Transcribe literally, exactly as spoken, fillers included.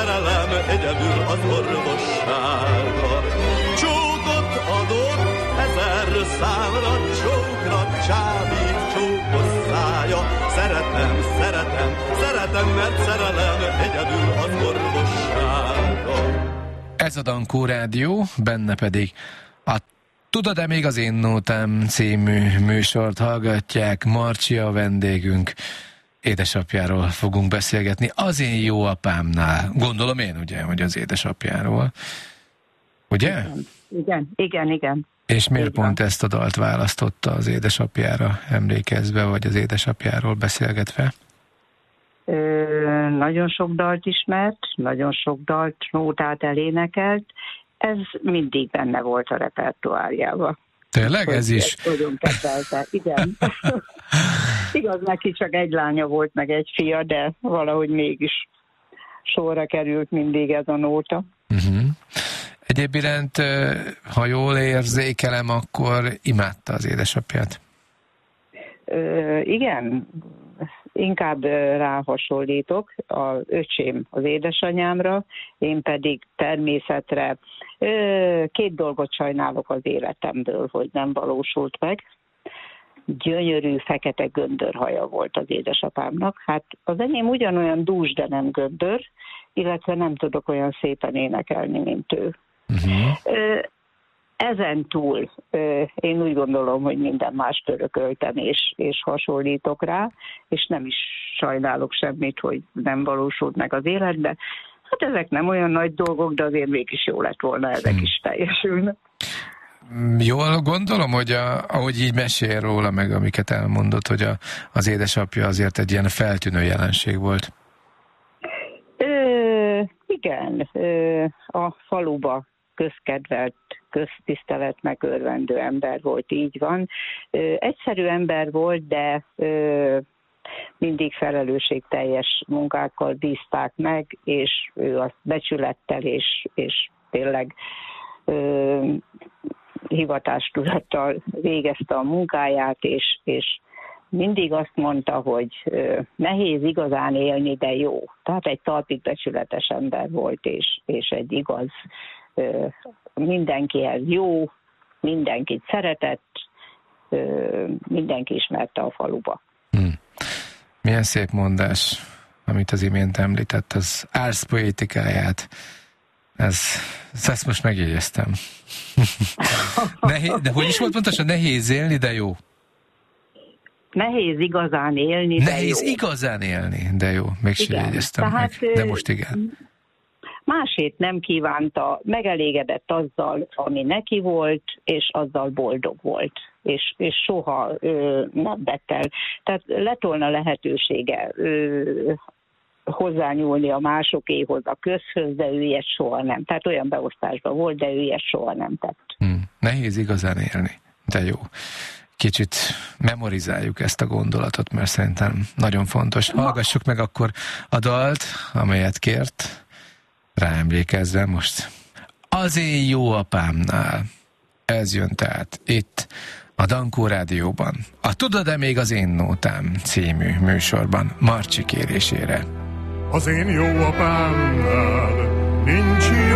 szerelem, egyedül az orvossága. Csókot adott ezer számra, csókra csábít csókos szája. Szeretem, szeretem, szeretem, mert szerelem, egyedül az orvossága. Ez a Dankó Rádió, benne pedig a Tudod-e még az én nótám című műsort hallgatják. Marcsi a vendégünk, édesapjáról fogunk beszélgetni. Az én jó apámnál. Gondolom én, ugye, hogy az édesapjáról. Ugye? Igen, igen, igen. És miért igen. pont ezt a dalt választotta az édesapjára emlékezve, vagy az édesapjáról beszélgetve? Ö, nagyon sok dalt ismert, nagyon sok dalt, nótát elénekelt. Ez mindig benne volt a repertoárjában. Tényleg ez is? Nagyon kedvelte, igen. Igaz, neki csak egy lánya volt, meg egy fia, de valahogy mégis sorra került mindig ez a nóta. Uh-huh. Egyéb iránt, ha jól érzékelem, akkor imádta az édesapját. Ö, igen, inkább rá hasonlítok, az öcsém az édesanyámra, én pedig természetre. Ö, két dolgot sajnálok az életemből, hogy nem valósult meg. Gyönyörű, fekete göndörhaja volt az édesapámnak. Hát az enyém ugyanolyan dús, de nem göndör, illetve nem tudok olyan szépen énekelni, mint ő. Uh-huh. Ö, Ezen túl én úgy gondolom, hogy minden más örököltem és, és hasonlítok rá, és nem is sajnálok semmit, hogy nem valósult meg az életbe. Hát ezek nem olyan nagy dolgok, de azért mégis jó lett volna, ezek is teljesülnek. Jól gondolom, hogy a, ahogy így mesél róla, meg amiket elmondott, hogy a, az édesapja azért egy ilyen feltűnő jelenség volt. Ö, igen, ö, a faluba közkedvelt, köztisztelet megörvendő ember volt, így van. Ö, egyszerű ember volt, de ö, mindig felelősségteljes munkákkal bízták meg, és ő azt becsülettel és, és tényleg ö, hivatástudattal végezte a munkáját, és, és mindig azt mondta, hogy ö, nehéz igazán élni, de jó. Tehát egy talpig becsületes ember volt, és, és egy igaz, ö, mindenkihez jó, mindenkit szeretett, ö, mindenki ismerte a faluba. Hmm. Milyen szép mondás, amit az imént említett, az ars poétikáját. Ez, ezt most megjegyeztem. Nehéz, de hogy is volt pontosan? Nehéz élni, de jó. Nehéz igazán élni, de Nehéz jó. igazán élni, de jó. Még sem jegyeztem tehát, meg, de most igen. Másét nem kívánta, megelégedett azzal, ami neki volt, és azzal boldog volt. És, és soha ö, nem vett el. Tehát lett volna lehetősége ö, hozzányúlni a másokéhoz, a közhöz, de ő ilyet soha nem. Tehát olyan beosztásban volt, de ő ilyet soha nem tett. Hmm. Nehéz igazán élni, de jó. Kicsit memorizáljuk ezt a gondolatot, mert szerintem nagyon fontos. Hallgassuk meg akkor a dalt, amelyet kért, ráemlékezve most. Az én jó apámnál. Ez jön tehát itt a Dankó Rádióban. A Tudod-e még az én nótám című műsorban Marcsi kérésére. Az én jó apámnál nincs jó